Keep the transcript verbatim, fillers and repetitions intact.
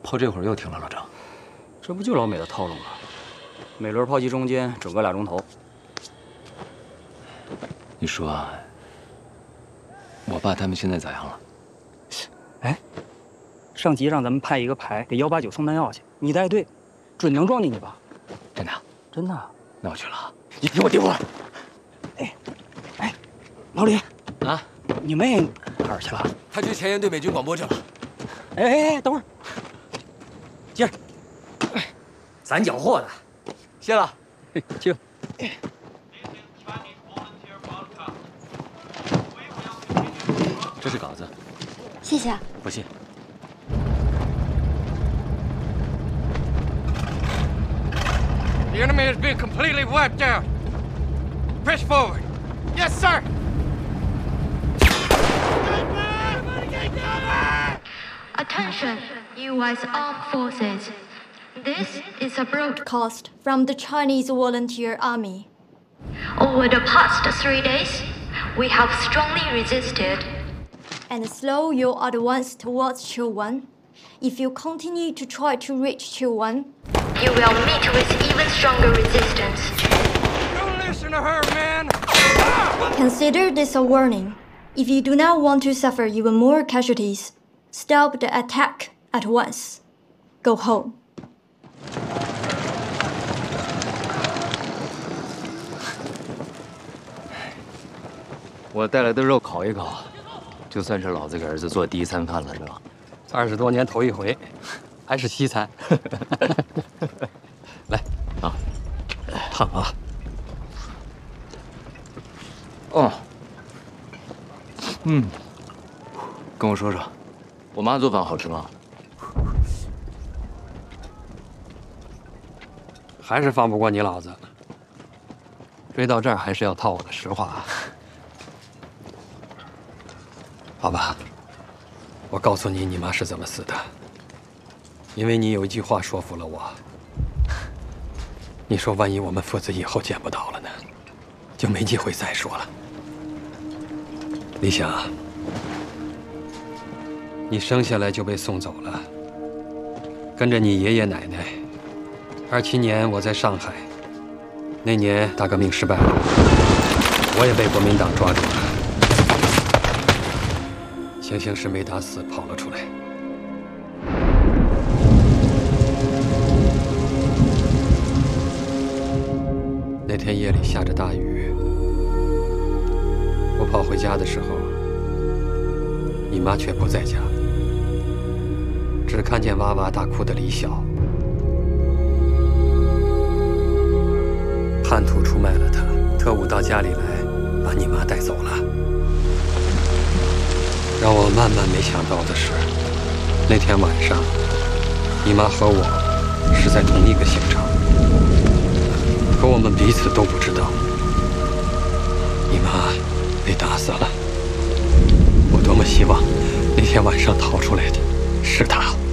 炮这会儿又停了，老郑。 这不就老美的套路吗？每轮炮击中间整个俩钟头。 你说，我爸他们现在咋样了？ 哎，上级让咱们派一个排给幺八九送弹药去，你带队，准能撞进去吧？ 真的？ 真的。 那我去了。 你给我盯会儿。哎，哎，老李啊， 你妹哪儿去了？ 他去前沿对美军广播去了。 哎哎哎，等会儿，接着。咱缴获的， 谢了。 去。 这是稿子。 谢谢。 不谢。 The enemy has been completely wiped out. Press forward. Yes, sir. Attention, U S Armed Forces. This is a broadcast from the Chinese Volunteer Army. Over the past three days, we have strongly resisted and slow your advance towards Chilwan. If you continue to try to reach Chilwan, you will meet with even stronger resistance. Don't listen to her, man. Consider this a warning. If you do not want to suffer even more casualties, stop the attack at once. Go home. 我带来的肉烤一烤，就算是老子给儿子做第一餐饭了，是吧？ 二十多年头一回，还是西餐。来啊，烫啊！ 哦，嗯，跟我说说，我妈做饭好吃吗？ 还是放不过你老子。追到这儿还是要套我的实话啊。好吧，我告诉你，你妈是怎么死的。因为你有一句话说服了我。你说，万一我们父子以后见不到了呢，就没机会再说了。李想，你生下来就被送走了，跟着你爷爷奶奶。二七年我在上海，那年大革命失败了，我也被国民党抓住了。行刑时没打死，跑了出来。那天夜里下着大雨，我跑回家的时候，你妈却不在家，只看见哇哇大哭的李晓。叛徒出卖了他，特务到家里来，把你妈带走了。让我万万没想到的是，那天晚上，你妈和我是在同一个刑场，可我们彼此都不知道，你妈被打死了。我多么希望那天晚上逃出来的是她。